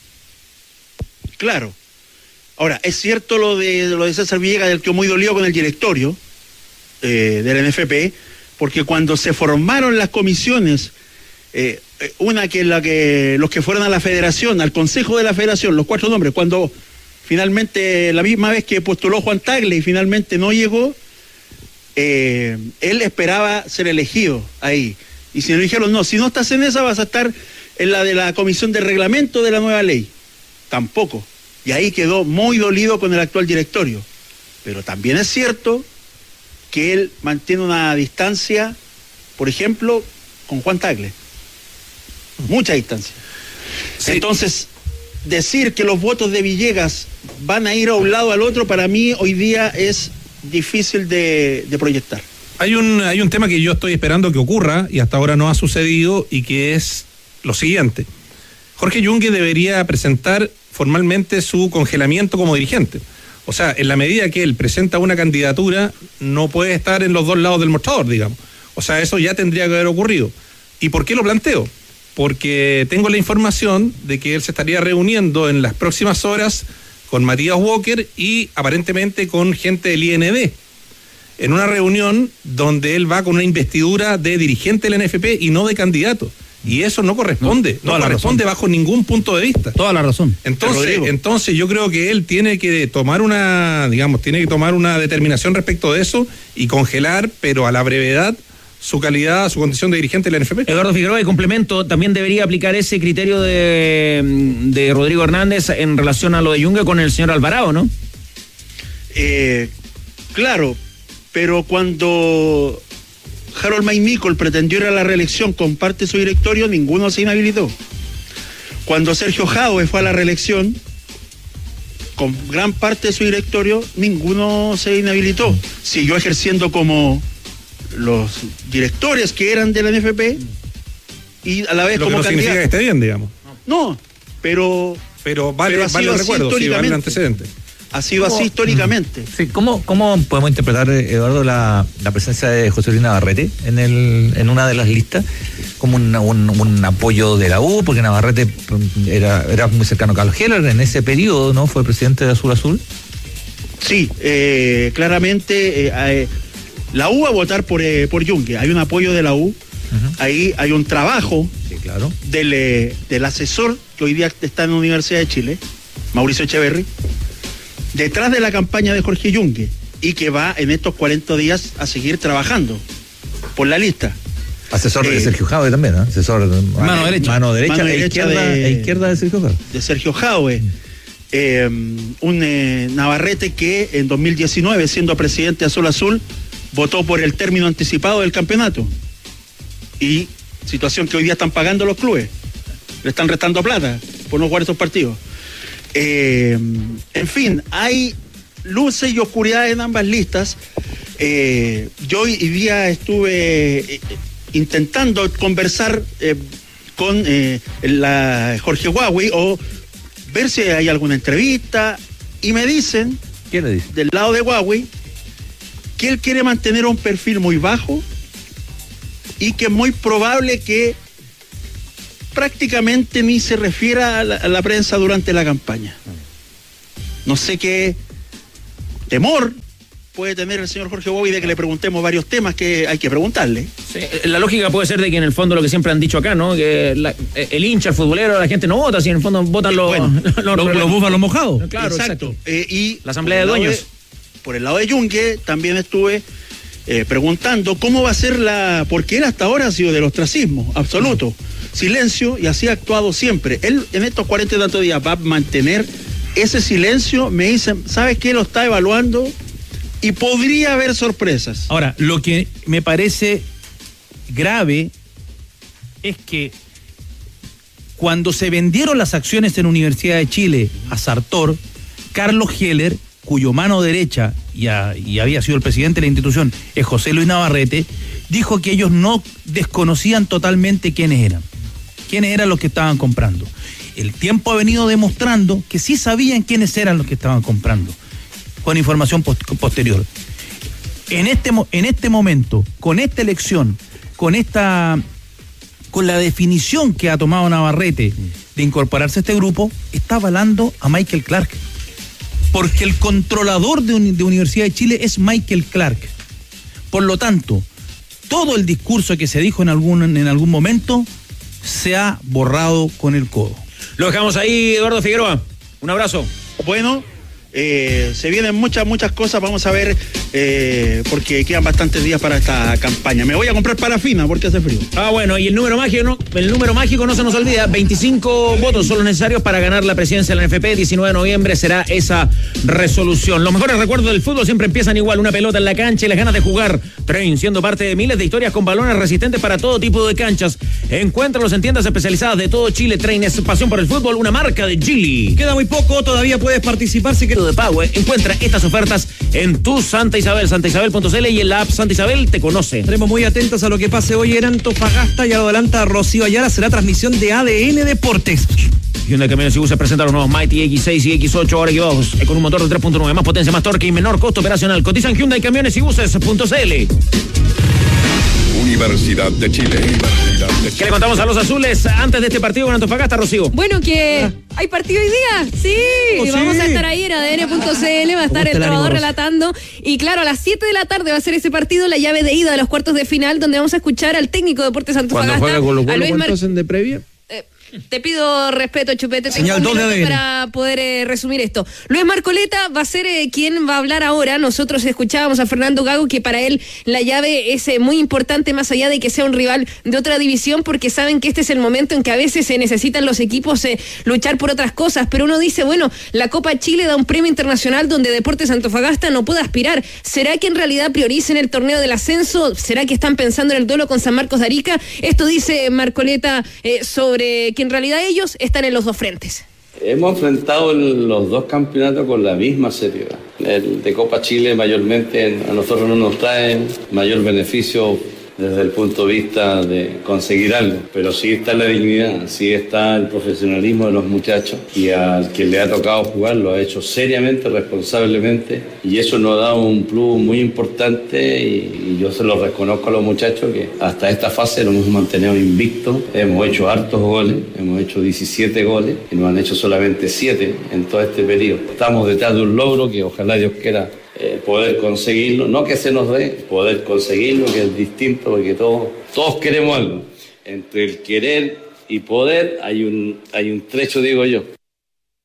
I: Claro. Ahora, es cierto lo de César Villegas, del que muy dolido con el directorio del NFP, porque cuando se formaron las comisiones, una que los que fueron a la federación, al consejo de la federación, los 4 nombres, cuando finalmente, la misma vez que postuló Juan Tagle y finalmente no llegó, él esperaba ser elegido ahí. Y si le dijeron, no, si no estás en esa, vas a estar en la de la comisión de reglamento de la nueva ley. Tampoco. Y ahí quedó muy dolido con el actual directorio. Pero también es cierto que él mantiene una distancia, por ejemplo, con Juan Tagle. Mucha distancia. Sí. Entonces, decir que los votos de Villegas van a ir a un lado o al otro, para mí hoy día es difícil de proyectar.
G: Hay un tema que yo estoy esperando que ocurra y hasta ahora no ha sucedido, y que es lo siguiente. Jorge Yungue debería presentar formalmente su congelamiento como dirigente. O sea, en la medida que él presenta una candidatura, no puede estar en los 2 lados del mostrador, digamos. O sea, eso ya tendría que haber ocurrido. ¿Y por qué lo planteo? Porque tengo la información de que él se estaría reuniendo en las próximas horas con Matías Walker y aparentemente con gente del IND, en una reunión donde él va con una investidura de dirigente del NFP y no de candidato. Y eso no corresponde, no corresponde bajo ningún punto de vista.
A: Toda la razón.
G: Entonces yo creo que él tiene que tomar una determinación respecto de eso y congelar, pero a la brevedad, su calidad, su condición de dirigente de la NFP.
B: Eduardo Figueroa, de complemento, también debería aplicar ese criterio de Rodrigo Hernández en relación a lo de Yungue con el señor Alvarado, ¿no?
I: Claro, pero cuando Harold May Nicol pretendió ir a la reelección con parte de su directorio, ninguno se inhabilitó. Cuando Sergio Jadwe fue a la reelección con gran parte de su directorio, ninguno se inhabilitó. Siguió ejerciendo como los directores que eran de la NFP y a la vez
G: lo
I: como
G: que no
I: candidato.
G: Significa que esté bien, digamos.
I: No, pero
G: vale el recuerdo, sí, vale el antecedente.
I: Ha sido así históricamente.
E: Sí, ¿cómo podemos interpretar, Eduardo, la presencia de José Luis Navarrete en una de las listas? Como un apoyo de la U, porque Navarrete era muy cercano a Carlos Heller en ese periodo, ¿no? Fue presidente de Azul Azul.
I: Sí, claramente la U va a votar por Yungue. Hay un apoyo de la U. Ahí hay un trabajo,
E: sí, claro,
I: del asesor que hoy día está en la Universidad de Chile, Mauricio Echeverri, detrás de la campaña de Jorge Yungue, y que va en estos 40 días a seguir trabajando por la lista.
E: Asesor de Sergio Jadwe también, ¿no? Asesor
A: mano derecha
E: izquierda de Sergio Jadwe.
I: De Sergio Jadwe. Un Navarrete que en 2019, siendo presidente de Azul Azul, votó por el término anticipado del campeonato. Y situación que hoy día están pagando los clubes. Le están restando plata, por no jugar estos partidos. En fin, hay luces y oscuridades en ambas listas. Yo hoy día estuve intentando conversar con la Jorge Huawei o ver si hay alguna entrevista, y me dicen,
E: ¿Qué le dice?
I: del lado de Huawei, que él quiere mantener un perfil muy bajo y que es muy probable que prácticamente ni se refiera a la prensa durante la campaña. No sé qué temor puede tener el señor Jorge Huawei de que le preguntemos varios temas que hay que preguntarle.
B: Sí, la lógica puede ser de que en el fondo lo que siempre han dicho acá, ¿no? Que el hincha, el futbolero, la gente no vota, si en el fondo votan los
A: búfalos mojados.
B: Claro, exacto.
I: Y
B: la asamblea de dueños.
I: Por el lado de Yungue también estuve preguntando cómo va a ser porque él hasta ahora ha sido del ostracismo absoluto, silencio, y así ha actuado siempre. Él en estos 40 y tantos días va a mantener ese silencio. Me dicen, ¿sabes qué? Lo está evaluando y podría haber sorpresas.
A: Ahora, lo que me parece grave es que cuando se vendieron las acciones en Universidad de Chile a Sartor, Carlos Heller, cuyo mano derecha y había sido el presidente de la institución, es José Luis Navarrete, dijo que ellos no desconocían totalmente quiénes eran los que estaban comprando. El tiempo ha venido demostrando que sí sabían quiénes eran los que estaban comprando, con información posterior. En este momento, con esta elección, con la definición que ha tomado Navarrete de incorporarse a este grupo, está avalando a Michael Clark. Porque el controlador de Universidad de Chile es Michael Clark. Por lo tanto, todo el discurso que se dijo en algún momento se ha borrado con el codo.
B: Lo dejamos ahí, Eduardo Figueroa. Un abrazo.
I: Bueno, se vienen muchas cosas, vamos a ver, porque quedan bastantes días para esta campaña. Me voy a comprar parafina porque hace frío.
B: Bueno, y el número mágico no se nos olvida, 25 votos son los necesarios para ganar la presidencia de la NFP. 19 de noviembre será esa resolución. Los mejores recuerdos del fútbol siempre empiezan igual: una pelota en la cancha y las ganas de jugar. Train, siendo parte de miles de historias con balones resistentes para todo tipo de canchas. Encuéntralos en tiendas especializadas de todo Chile. Train es pasión por el fútbol, una marca de Geely.
D: Queda muy poco, todavía puedes participar si quieres.
B: De pago, Encuentra estas ofertas en tu Santa Isabel, santaisabel.cl, y en la app Santa Isabel te conoce.
D: Estaremos muy atentos a lo que pase hoy en Antofagasta. Ya lo adelanta Rocío Ayala, será transmisión de ADN Deportes.
B: Hyundai Camiones y Buses presenta los nuevos Mighty X6 y X8 ahora equipados con un motor de 3.9, más potencia, más torque y menor costo operacional. Cotizan Hyundai Camiones y Buses.cl.
J: Universidad de Chile.
B: ¿Qué le contamos a los azules antes de este partido con Antofagasta, Rocío?
K: Bueno, que hay partido hoy día. Sí, vamos a estar ahí en ADN.cl, va a estar el Trovador relatando. Y claro, a las 7 de la tarde va a ser ese partido, la llave de ida de los cuartos de final, donde vamos a escuchar al técnico de Deportes Antofagasta.
E: Cuando juega Colo-Colo, ¿cuánto hacen de previa?
K: Te pido respeto, Chupete.
A: Señal 2 de ADN.
K: Para poder resumir esto. Luis Marcoleta va a ser quien va a hablar ahora. Nosotros escuchábamos a Fernando Gago, que para él la llave es muy importante, más allá de que sea un rival de otra división, porque saben que este es el momento en que a veces se necesitan los equipos luchar por otras cosas. Pero uno dice, bueno, la Copa Chile da un premio internacional donde Deportes Antofagasta no puede aspirar. ¿Será que en realidad prioricen el torneo del ascenso? ¿Será que están pensando en el duelo con San Marcos de Arica? Esto dice Marcoleta sobre que en realidad ellos están en los dos frentes.
L: Hemos enfrentado los dos campeonatos con la misma seriedad. El de Copa Chile mayormente a nosotros no nos trae mayor beneficio desde el punto de vista de conseguir algo, pero sí está la dignidad, sí está el profesionalismo de los muchachos, y al que le ha tocado jugar lo ha hecho seriamente, responsablemente, y eso nos da un plus muy importante, y yo se lo reconozco a los muchachos que hasta esta fase lo hemos mantenido invicto. Hemos hecho hartos goles, hemos hecho 17 goles y nos han hecho solamente 7 en todo este periodo. Estamos detrás de un logro que ojalá Dios quiera poder conseguirlo, no que se nos dé, poder conseguirlo, que es distinto, porque todos queremos algo. Entre el querer y poder hay un trecho, digo yo.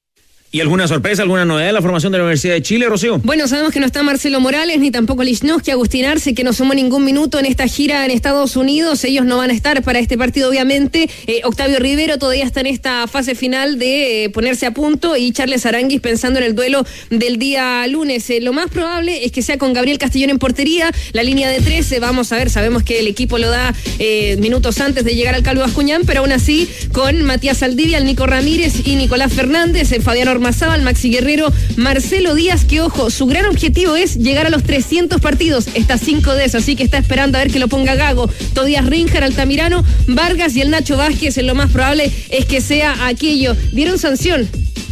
B: ¿Y alguna sorpresa, alguna novedad en la formación de la Universidad de Chile, Rocío?
K: Bueno, sabemos que no está Marcelo Morales, ni tampoco Lichnowsky, Agustín Arce, que no sumó ningún minuto en esta gira en Estados Unidos. Ellos no van a estar para este partido, obviamente. Octavio Rivero todavía está en esta fase final de ponerse a punto, y Charles Aranguis pensando en el duelo del día lunes. Lo más probable es que sea con Gabriel Castellón en portería, la línea de 13, vamos a ver, sabemos que el equipo lo da minutos antes de llegar al Calvo Bascuñán, pero aún así con Matías Saldivia, el Nico Ramírez y Nicolás Fernández, Fabián Ormazábal, Maxi Guerrero, Marcelo Díaz, que ojo, su gran objetivo es llegar a los 300 partidos, está 5 de esos, así que está esperando a ver que lo ponga Gago, Tobías Rinjar, Altamirano, Vargas y el Nacho Vázquez. Lo más probable es que sea aquello. Dieron sanción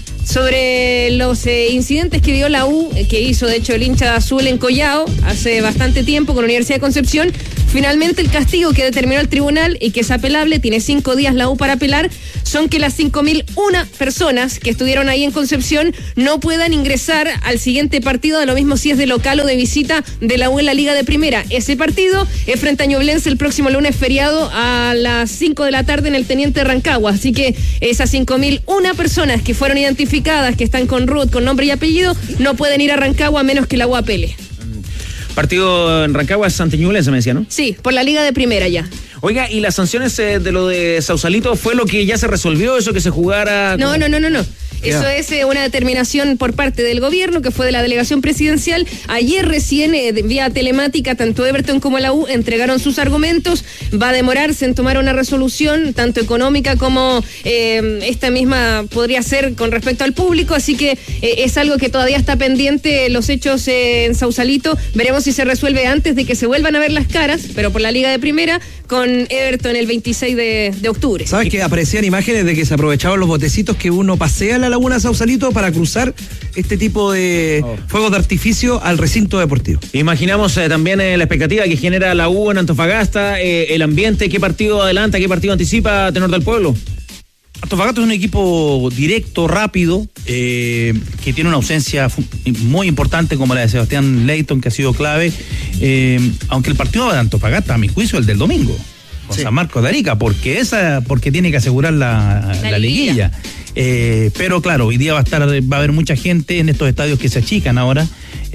K: sobre los incidentes que dio la U, que hizo de hecho el hincha azul en Collao hace bastante tiempo con la Universidad de Concepción. Finalmente el castigo que determinó el tribunal y que es apelable, tiene 5 días la U para apelar, son que las 5.001 personas que estuvieron ahí en Concepción no puedan ingresar al siguiente partido, de lo mismo si es de local o de visita de la U en la Liga de Primera. Ese partido es frente a Ñublense el próximo lunes feriado a las 5 de la tarde en el Teniente Rancagua, así que esas 5.001 personas que fueron identificadas, que están con RUT, con nombre y apellido, no pueden ir a Rancagua a menos que la U apele.
B: Partido en Rancagua es ante Ñublense, me decía, ¿no?
K: Sí, por la Liga de Primera ya.
B: Oiga, ¿y las sanciones de lo de Sausalito fue lo que ya se resolvió, eso que se jugara?
K: No. Eso es una determinación por parte del gobierno, que fue de la delegación presidencial. Ayer recién, vía telemática, tanto Everton como la U entregaron sus argumentos. Va a demorarse en tomar una resolución, tanto económica como esta misma podría ser con respecto al público. Así que es algo que todavía está pendiente, los hechos en Sausalito. Veremos si se resuelve antes de que se vuelvan a ver las caras, pero por la Liga de Primera, con Everton el 26 de octubre.
D: ¿Sabes que aparecían imágenes de que se aprovechaban los botecitos que uno pasea en la laguna Sausalito para cruzar este tipo de fuegos de artificio al recinto deportivo?
B: Imaginamos también la expectativa que genera la U en Antofagasta, el ambiente, qué partido adelanta, qué partido anticipa Tenor del Pueblo.
A: Antofagasta es un equipo directo, rápido, que tiene una ausencia muy importante como la de Sebastián Leighton, que ha sido clave, aunque el partido de Antofagasta, a mi juicio, el del domingo, con San Marcos de Arica, porque tiene que asegurar la liguilla. Pero claro, hoy día va a haber mucha gente en estos estadios que se achican ahora.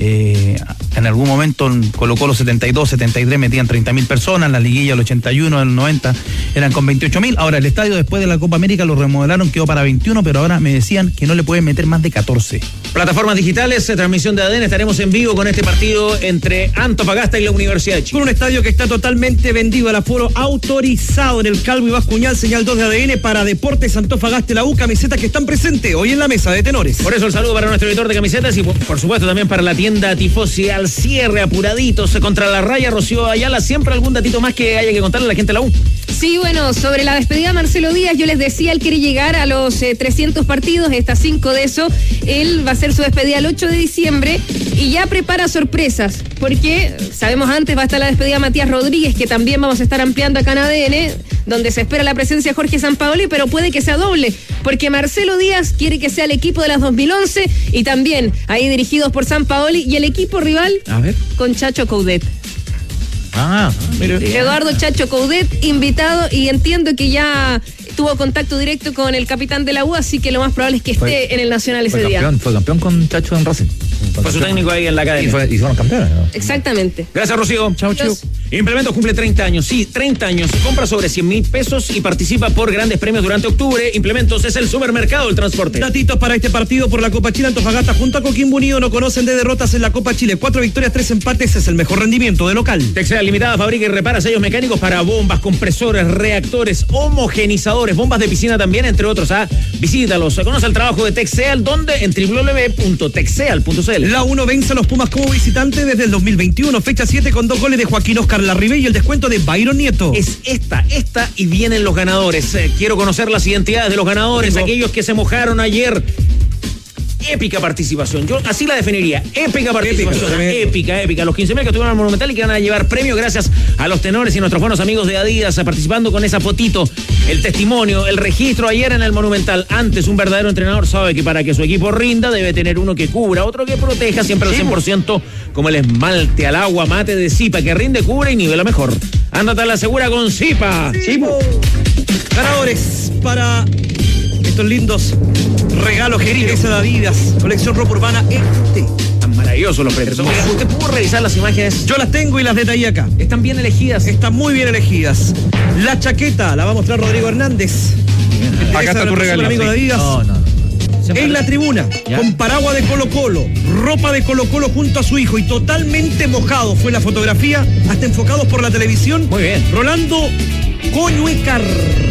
A: En algún momento en Colo-Colo 72, 73 metían 30.000 personas, la liguilla el 81, el 90 eran con 28.000. Ahora el estadio después de la Copa América lo remodelaron, quedó para 21, pero ahora me decían que no le pueden meter más de 14.
B: Plataformas digitales, transmisión de ADN, estaremos en vivo con este partido entre Antofagasta y la Universidad de Chile.
D: Con un estadio que está totalmente vendido al aforo autorizado en el Calvo y Bascuñán, señal 2 de ADN para Deportes Antofagasta, la U, camisetas que están presentes hoy en la mesa de tenores.
B: Por eso el saludo para nuestro editor de camisetas y por supuesto también para la tienda Tifosi, al cierre, apuraditos contra la raya. Rocío Ayala, siempre algún datito más que haya que contarle a la gente de la U.
K: Sí, bueno, sobre la despedida de Marcelo Díaz, yo les decía, él quiere llegar a los 300 partidos, está 5 de eso. Él va a hacer su despedida el 8 de diciembre y ya prepara sorpresas, porque sabemos antes va a estar la despedida de Matías Rodríguez, que también vamos a estar ampliando acá en ADN, donde se espera la presencia de Jorge Sampaoli, pero puede que sea doble, porque Marcelo Díaz quiere que sea el equipo de las 2011 y también ahí dirigidos por Sampaoli, y el equipo rival con Chacho Coudet. Eduardo Chacho Coudet, invitado, y entiendo que ya tuvo contacto directo con el capitán de la U, así que lo más probable es que esté en el Nacional ese día.
E: Fue campeón con Chacho en Racing.
B: Fue su técnico ahí en la academia.
E: Y fueron campeones, ¿no?
K: Exactamente.
B: Gracias, Rocío.
K: Chau.
B: Implementos cumple 30 años. Sí, 30 años. Compra sobre 100.000 pesos y participa por grandes premios durante octubre. Implementos es el supermercado del transporte.
D: Datitos para este partido por la Copa Chile. Antofagasta junto a Coquimbo Unido no conocen de derrotas en la Copa Chile. 4 victorias, 3 empates. Es el mejor rendimiento de local.
B: Texel Limitada fabrica y repara sellos mecánicos para bombas, compresores, reactores, homogenizadores, bombas de piscina también, entre otros. Visítalos. Conoce el trabajo de Texel, donde en www.texeal.cl.
D: La 1 vence a los Pumas como visitante desde el 2021. Fecha 7 con 2 goles de Joaquín Oscar Larribey y el descuento de Byron Nieto.
B: Es esta y vienen los ganadores. Quiero conocer las identidades de los ganadores, aquellos que se mojaron ayer. Épica participación, yo así la definiría, épica participación, épica, los 15.000 que estuvieron en el Monumental y que van a llevar premio gracias a los tenores y nuestros buenos amigos de Adidas participando con esa fotito, el testimonio, el registro ayer en el Monumental. Antes, un verdadero entrenador sabe que para que su equipo rinda debe tener uno que cubra, otro que proteja siempre al 100%, como el esmalte al agua mate de Zipa, que rinde, cubre y nivela mejor. Ándate a la segura con Zipa.
D: Ganadores para estos lindos Regalo gentileza de Adidas, colección ropa urbana EQT.
B: Tan maravillosos los premios. ¿Usted pudo revisar las imágenes?
D: Yo las tengo y las detallé acá.
B: Están bien elegidas.
D: Están muy bien elegidas. La chaqueta la va a mostrar Rodrigo Hernández.
G: Acá está tu regalo.
D: Amigo de Adidas.
E: No.
D: En la tribuna,
B: ¿Ya?
D: con paraguas de Colo-Colo, ropa de Colo-Colo junto a su hijo y totalmente mojado fue la fotografía, hasta enfocados por la televisión.
B: Muy bien.
D: Rolando Coñuecar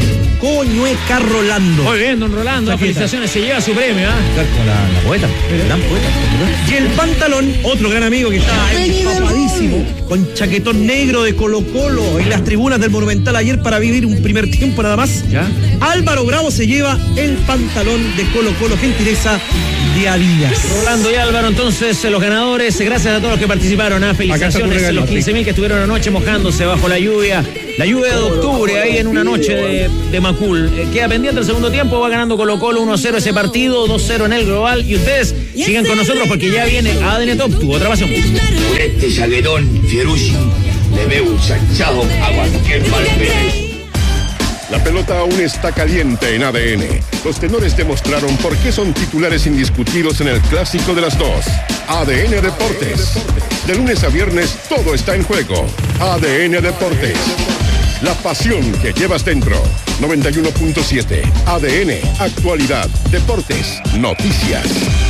D: Rolando.
B: Muy bien, don Rolando. Felicitaciones, se lleva su premio, ¿ah?
E: Como la poeta, gran poeta.
D: Y el pantalón, otro gran amigo que está empapadísimo, con chaquetón negro de Colo-Colo en las tribunas del Monumental ayer para vivir un primer tiempo nada más.
B: ¿Ya?
D: Álvaro Bravo se lleva el pantalón de Colo-Colo, gentileza de Adidas.
B: Rolando y Álvaro, entonces, los ganadores. Gracias a todos los que participaron. Felicitaciones a los 15.000 que estuvieron anoche mojándose bajo la lluvia. La lluvia de octubre, ahí en una noche de Macul. Queda pendiente el segundo tiempo, va ganando Colo-Colo 1-0 ese partido, 2-0 en el global. Y ustedes sigan con nosotros porque ya viene ADN Top, tu otra pasión.
M: Por este chaguetón, Fierucci, le veo un chanchado a cualquier Valverde.
J: La pelota aún está caliente en ADN. Los tenores demostraron por qué son titulares indiscutidos en el clásico de las dos. ADN Deportes. De lunes a viernes todo está en juego. ADN Deportes. La pasión que llevas dentro. 91.7. ADN. Actualidad. Deportes. Noticias.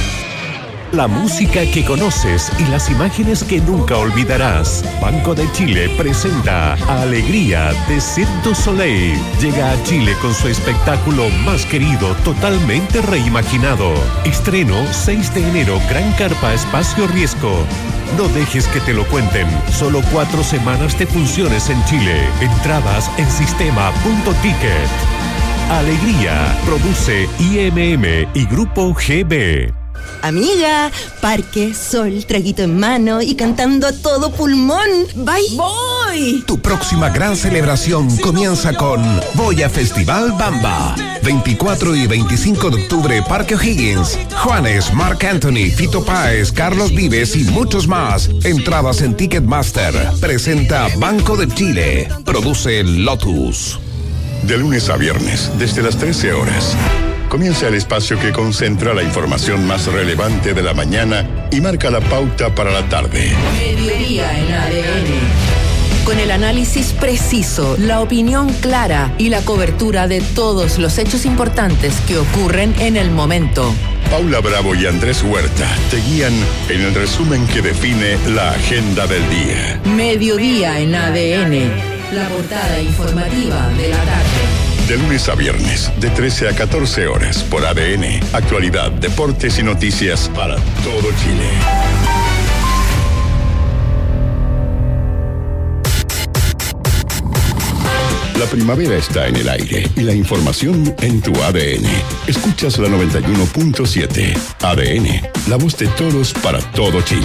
N: La música que conoces y las imágenes que nunca olvidarás. Banco de Chile presenta Alegría de Cirque du Soleil. Llega a Chile con su espectáculo más querido, totalmente reimaginado. Estreno 6 de enero, Gran Carpa Espacio Riesgo. No dejes que te lo cuenten. Solo 4 semanas de funciones en Chile. Entradas en sistema.ticket. Alegría. Produce IMM y Grupo GB.
O: Amiga, parque, sol, traguito en mano y cantando a todo pulmón. ¡Voy!
P: Tu próxima gran celebración comienza con Voy Festival Bamba. 24 y 25 de octubre, Parque O'Higgins. Juanes, Marc Anthony, Fito Páez, Carlos Vives y muchos más. Entradas en Ticketmaster. Presenta Banco de Chile. Produce Lotus.
J: De lunes a viernes, desde las 13 horas. Comienza el espacio que concentra la información más relevante de la mañana y marca la pauta para la tarde.
Q: Mediodía en ADN. Con el análisis preciso, la opinión clara y la cobertura de todos los hechos importantes que ocurren en el momento.
J: Paula Bravo y Andrés Huerta te guían en el resumen que define la agenda del día.
Q: Mediodía en ADN. La portada informativa de la tarde.
J: De lunes a viernes, de 13 a 14 horas, por ADN, actualidad, deportes y noticias para todo Chile. La primavera está en el aire y la información en tu ADN. Escuchas la 91.7. ADN, la voz de todos para todo Chile.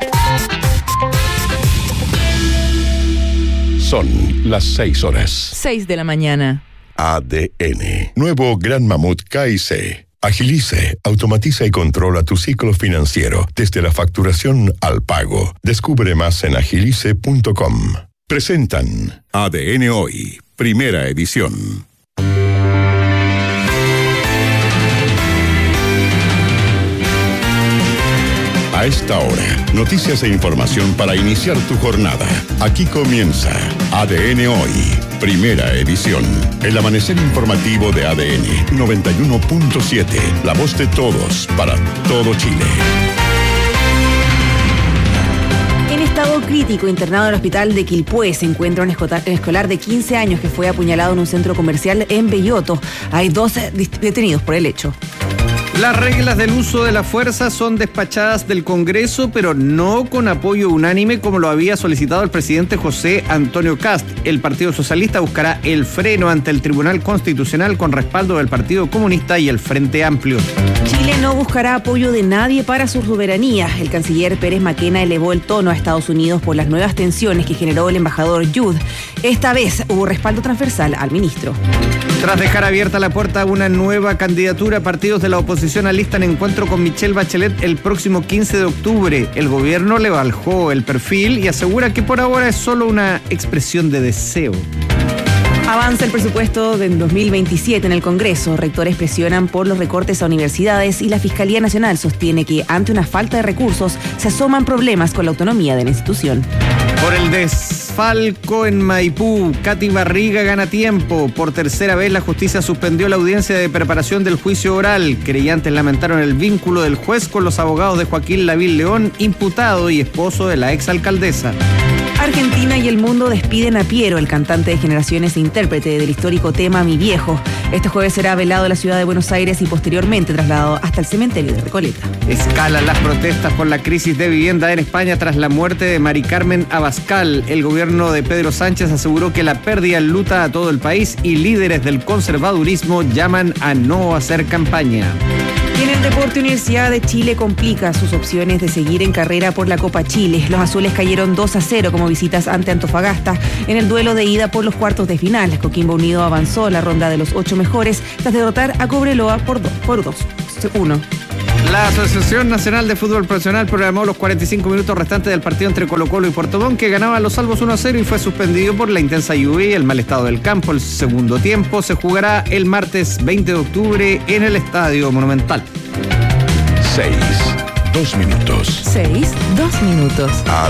J: Son las 6 horas.
Q: 6 de la mañana.
J: ADN. Nuevo Gran Mamut KIC. Agilice, automatiza y controla tu ciclo financiero desde la facturación al pago. Descubre más en agilice.com. Presentan ADN Hoy, primera edición. A esta hora, noticias e información para iniciar tu jornada. Aquí comienza ADN Hoy, primera edición. El amanecer informativo de ADN 91.7, la voz de todos para todo Chile.
R: En estado crítico, internado en el hospital de Quilpué, se encuentra un escolar de 15 años que fue apuñalado en un centro comercial en Belloto. Hay 2 detenidos por el hecho.
S: Las reglas del uso de la fuerza son despachadas del Congreso, pero no con apoyo unánime como lo había solicitado el presidente José Antonio Kast. El Partido Socialista buscará el freno ante el Tribunal Constitucional con respaldo del Partido Comunista y el Frente Amplio.
R: Chile no buscará apoyo de nadie para su soberanía. El canciller Pérez Maquena elevó el tono a Estados Unidos por las nuevas tensiones que generó el embajador Jude. Esta vez hubo respaldo transversal al ministro.
S: Tras dejar abierta la puerta a una nueva candidatura, partidos de la oposición alistan encuentro con Michelle Bachelet el próximo 15 de octubre. El gobierno le bajó el perfil y asegura que por ahora es solo una expresión de deseo.
R: Avanza el presupuesto del 2027 en el Congreso. Rectores presionan por los recortes a universidades y la Fiscalía Nacional sostiene que ante una falta de recursos se asoman problemas con la autonomía de la institución.
S: Por el desfalco en Maipú, Katy Barriga gana tiempo. Por tercera vez la justicia suspendió la audiencia de preparación del juicio oral. Querellantes lamentaron el vínculo del juez con los abogados de Joaquín Lavín León, imputado y esposo de la exalcaldesa.
R: Argentina y el mundo despiden a Piero, el cantante de Generaciones e intérprete del histórico tema Mi Viejo. Este jueves será velado en la ciudad de Buenos Aires y posteriormente trasladado hasta el cementerio de Recoleta.
S: Escalan las protestas por la crisis de vivienda en España tras la muerte de Mari Carmen Abascal. El gobierno de Pedro Sánchez aseguró que la pérdida enluta a todo el país y líderes del conservadurismo llaman a no hacer campaña.
R: Y en el deporte, Universidad de Chile complica sus opciones de seguir en carrera por la Copa Chile. Los azules cayeron 2-0 como visitas ante Antofagasta en el duelo de ida por los cuartos de final. Coquimbo Unido avanzó a la ronda de los 8 mejores tras derrotar a Cobreloa por 2-1.
S: La Asociación Nacional de Fútbol Profesional programó los 45 minutos restantes del partido entre Colo-Colo y Puerto Montt, que ganaba a los salvos 1-0 y fue suspendido por la intensa lluvia y el mal estado del campo. El segundo tiempo se jugará el martes 20 de octubre en el Estadio Monumental.
P: 6, 2 minutos.
Q: 6, 2 minutos.